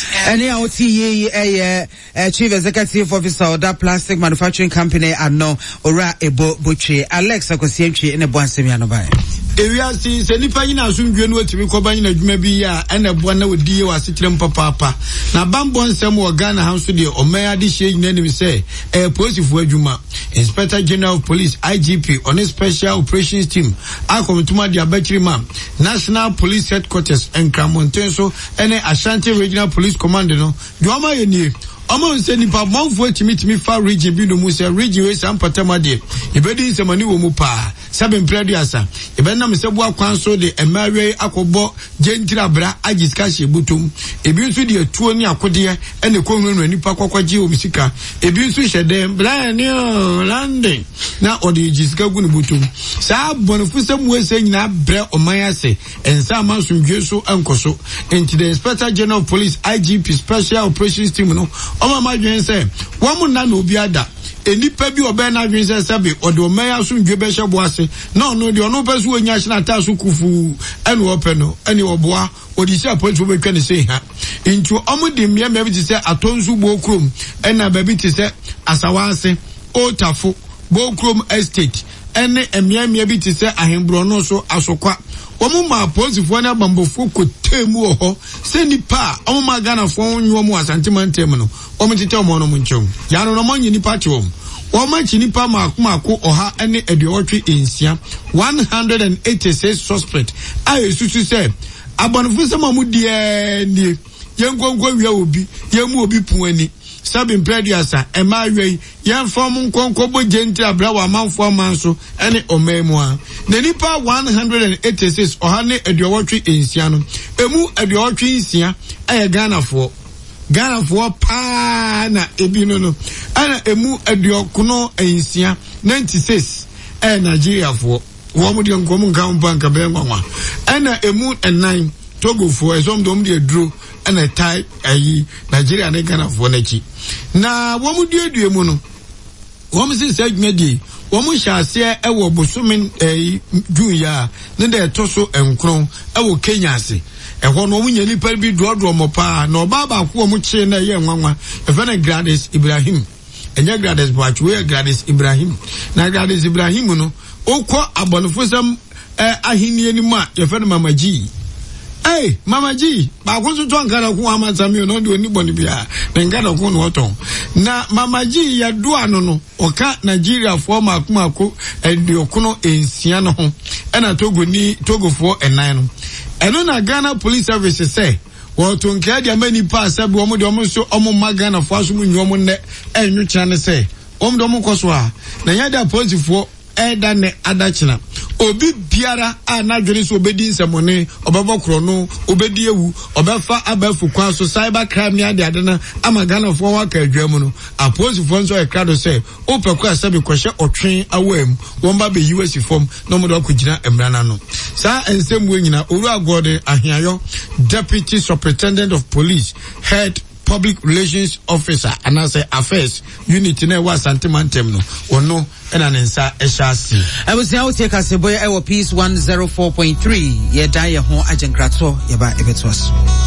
Any OTE Chief Executive Officer of that plastic manufacturing company ano ora ebo buchi Alexa Kosiemchi in a Bwansemiano by. Area see Senipa in Asumguen to be combined a Jumabia and a Buana with Dio as Sitram Papa. Now Bambon Samuel Ghana House Studio or Maya Dishi Name say a positive Juma. Inspector General of Police IGP on a special operations team. Akomituma Diabetri Mam, National Police Headquarters and Kramontenso and Ashanti Regional Police Command no. Duama Yeni. Omo nseni pa manfo timi fa region bi no musa region we sam patama de ibedi nsemani wo mu pa sabe mpredi asa ibenam sebu akwan so de emawe akobo gentira bra agiska shebutum ebi nso de atuo ni akode ene konwenu nipa kwakwaje obisika ebi nso hyede bra ne lande na ode giska gu ne butum sa bonfu sam we se nyina bra oman ase ensa mansumdwe so enkoso enti the Inspector General of Police IGP Special Operations Team no Oma madwen se wamu na no obi ada enipa bi obe na adwen se sabe ode o meya so ndwe be hye boase na ono de ono pesu onya hye na ta so kufu ene ope no ene oboa odi se aponto be twa ne se ha intu omu de mmia me bi ti se atonsu bo krom ena ba bi ti se asawase otafo bo krom estate ene mmia bi ti se ahembro no so asokwa Omu ma posifo na bambofo kotemu oho se nipa omu ma Ghana fo nwo mu asanteman no omu tete omo no munchom ya no mo nyi nipa che omu omu chi nipa maako oha ene eduotwe ensia 186 suspect aye susu se abonfo se mamu die ni yengongo wi obi yemu obi puani sabi mprediasa emawe yan form nkonko bo genti abra wa manfo amanso ene omemu a na nipa 186 ohane eduotwe ensia no emu eduotwe ensia aye Ghana fo pa na ebi no ana emu eduokono ensia 96 Nigeria fo wo mu de nkomu nkan banka be nwanwa ana emu enan Togo fo esom dom de duro ana tai ayi Nigeria na Ghana fo na chi na wo mu duedue mu no wo mu sin segmedi wo mu hyase ewo bosomen June ne de toso enkron ewo Kenya ase eho no mu nyani pa bi dodo mo pa na oba ba ko mu chi na ye nwanwa efena Gladys Ibrahim enya Gladys Boachwe Gladys Ibrahim na Gladys Ibrahim no okọ abonfosam ahini ni ma yefena Mama G. Hey, Mama G, ba ko so ankara ko amanzami no de oni boni bia na ngada ko no oton na Mama G ya duano no oka Nigeria fo makomako ediokono ensia no ho na Togo fo enan no eno na Ghana Police Service say woto nka dia mani pa sabe omo de omo so omo magana fo aso mu nyomo ne enyu chane say omo de omo koso a na yada police fo eda ne adachina obi biara na dwene so obedi nsamone obebokro no obedi ewu obefa abafu kwa so cyber crime ya de adena ama Ghana fo waka adwam no aposi fo nso e krado say opekwa asabe kwhye otwen awam won be US form no mo do akugina emrana no sa ensem we nyina oru agode ahiayo Deputy Superintendent of Police Head Public Relations Officer and as affairs unit na wa santimantem no ono ena nensa ehasi I was now take us boy I Peace 104.3 ye dan ye ho agenkrato ye ba ebetos